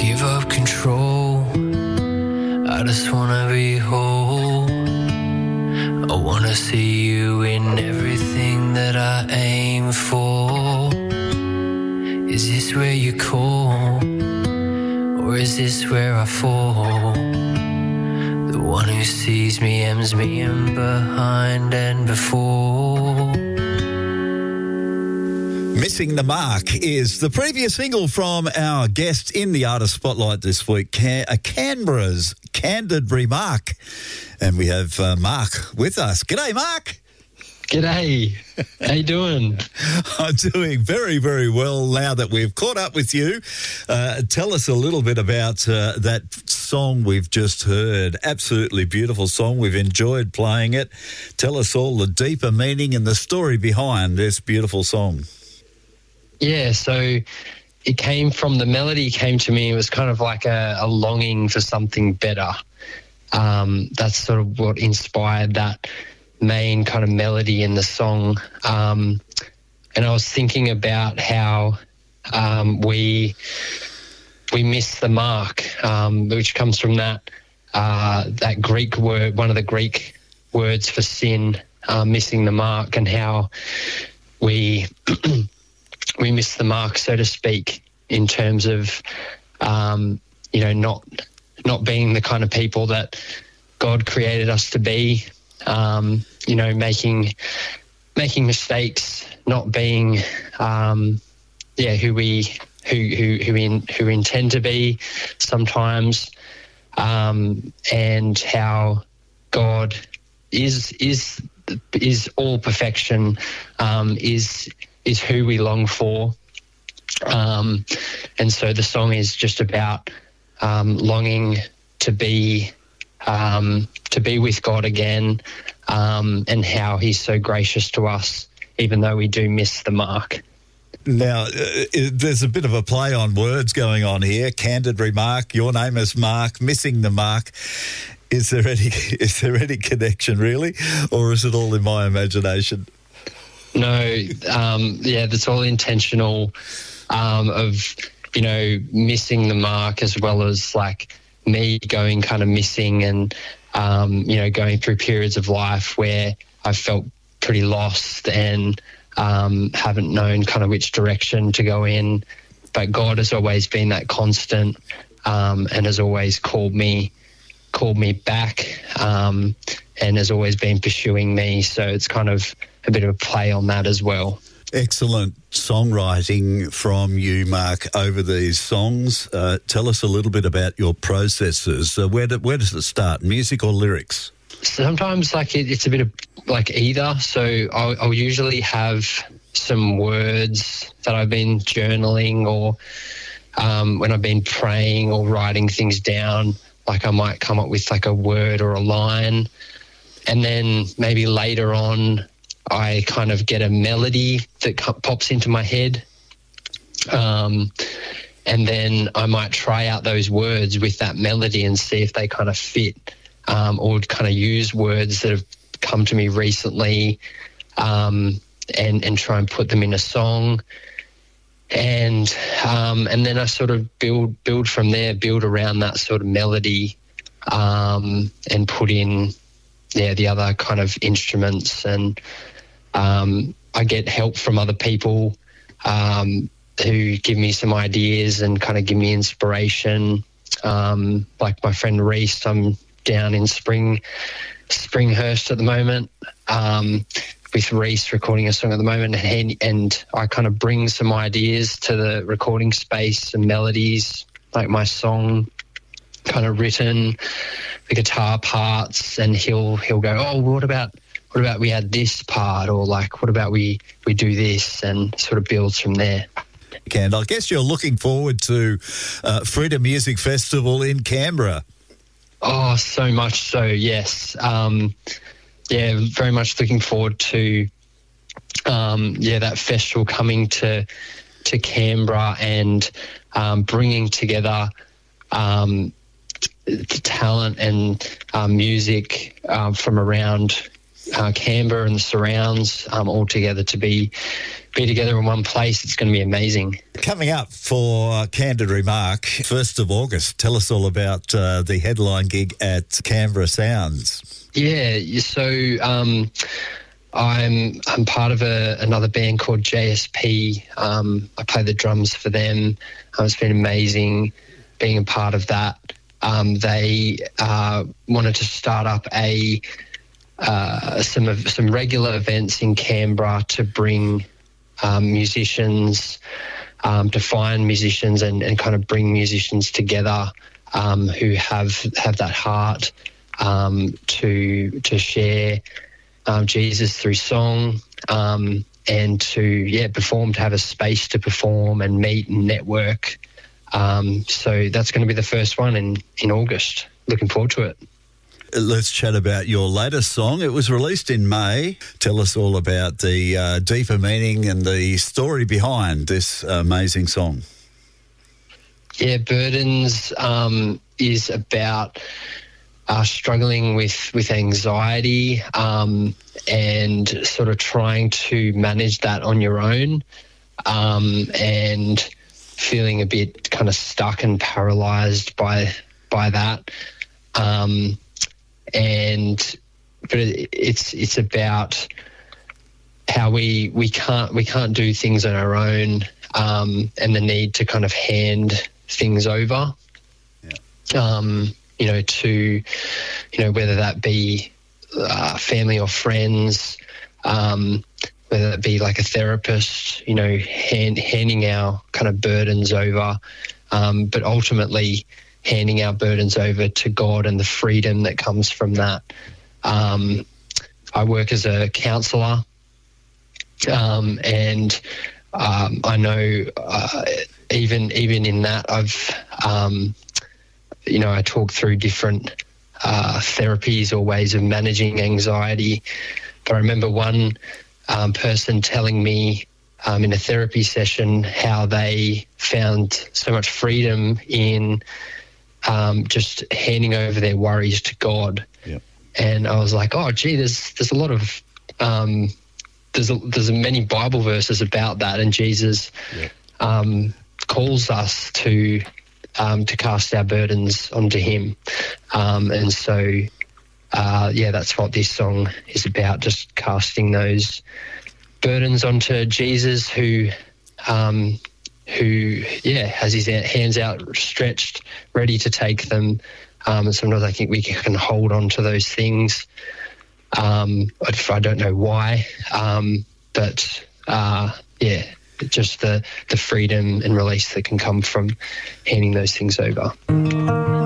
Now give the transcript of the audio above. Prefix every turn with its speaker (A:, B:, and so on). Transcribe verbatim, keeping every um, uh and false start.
A: give up control. I just wanna be whole. I wanna see you in everything that I aim for. Is this where you call, or is this where I fall? The one who sees me, hems me in behind and before.
B: Missing the Mark is the previous single from our guest in the Artist Spotlight this week, Can- uh, Canberra's Candid Remark. And we have uh, Mark with us. G'day, Mark.
C: G'day. How you doing?
B: I'm doing very, very well now that we've caught up with you. Uh, tell us a little bit about uh, that song we've just heard. Absolutely beautiful song. We've enjoyed playing it. Tell us all the deeper meaning and the story behind this beautiful song.
C: Yeah, so it came from, the melody came to me, it was kind of like a, a longing for something better. Um, that's sort of what inspired that main kind of melody in the song. Um, and I was thinking about how um, we we miss the mark, um, which comes from that uh, that Greek word, one of the Greek words for sin, uh, missing the mark, and how we we miss the mark, so to speak, in terms of um, you know not not being the kind of people that God created us to be. Um, you know, making making mistakes, not being, um, yeah, who we who who who, in, who intend to be sometimes, um, and how God is is is all perfection, um, is is who we long for, um, and so the song is just about um, longing to be. Um, to be with God again, um, and how he's so gracious to us, even though we do miss the mark.
B: Now, uh, there's a bit of a play on words going on here. Candid Remark, your name is Mark, missing the mark. Is there any, is there any connection really, or is it all in my imagination?
C: No, um, yeah, that's all intentional, um, of, you know, missing the mark, as well as like me going kind of missing and, um, you know, going through periods of life where I felt pretty lost and um, haven't known kind of which direction to go in. But God has always been that constant, um, and has always called me, called me back, um, and has always been pursuing me. So it's kind of a bit of a play on that as well.
B: Excellent songwriting from you, Mark, over these songs. Uh, tell us a little bit about your processes. Uh, where, do, where does it start, music or lyrics?
C: Sometimes like it, it's a bit of like either. So I'll, I'll usually have some words that I've been journaling, or um, when I've been praying or writing things down, like I might come up with like a word or a line. And then maybe later on, I kind of get a melody that pops into my head, um, and then I might try out those words with that melody and see if they kind of fit, um, or kind of use words that have come to me recently, um, and and try and put them in a song, and um, and then I sort of build build from there, build around that sort of melody, um, and put in yeah the other kind of instruments. And Um, I get help from other people um, who give me some ideas and kind of give me inspiration. Um, like my friend Reese, I'm down in Spring, Springhurst at the moment, um, with Reese recording a song at the moment, and, and I kind of bring some ideas to the recording space and melodies, like my song kind of written, the guitar parts, and he'll he'll go, oh, what about what about we add this part, or like, what about we, we do this, and sort of builds from there.
B: And I guess you're looking forward to uh, Freedom Music Festival in Canberra.
C: Oh, so much so, yes. Um, yeah, very much looking forward to, um, yeah, that festival coming to to Canberra and um, bringing together um, the talent and um, music um, from around uh, Canberra and the surrounds um, all together to be be together in one place. It's going to be amazing.
B: Coming up for Candid Remark, first of August, tell us all about uh, the headline gig at Canberra Sounds.
C: Yeah, so um, I'm I'm part of a, another band called J S P. Um, I play the drums for them. Um, it's been amazing being a part of that. Um, they uh, wanted to start up a uh, some of some regular events in Canberra to bring um, musicians, um, to find musicians and, and kind of bring musicians together um, who have have that heart um, to to share um, Jesus through song um, and to yeah perform, to have a space to perform and meet and network. Um, so that's going to be the first one in, in August. Looking forward to it.
B: Let's chat about your latest song. It was released in May. Tell us all about the uh, deeper meaning and the story behind this amazing song.
C: Yeah, Burdens um, is about uh, struggling with, with anxiety um, and sort of trying to manage that on your own um, and feeling a bit kind of stuck and paralyzed by by that. Um, and but it, it's it's about how we we can't we can't do things on our own um, and the need to kind of hand things over. Yeah. Um, you know, to you know whether that be uh, family or friends. Um, whether it be like a therapist, you know, hand, handing our kind of burdens over, um, but ultimately handing our burdens over to God and the freedom that comes from that. Um, I work as a counsellor, um, and um, I know uh, even even in that I've, um, you know, I talk through different uh, therapies or ways of managing anxiety. But I remember one Um, person telling me um, in a therapy session how they found so much freedom in um, just handing over their worries to God. Yep. And I was like, oh, gee, there's there's a lot of um, there's a, there's many Bible verses about that, and Jesus yep. um, calls us to um, to cast our burdens onto Him, um, and so. Uh, yeah, that's what this song is about, just casting those burdens onto Jesus who, um, who yeah, has his hands outstretched, ready to take them. Um, and sometimes I think we can hold on to those things. Um, I don't know why, um, but uh, yeah, just the, the freedom and release that can come from handing those things over.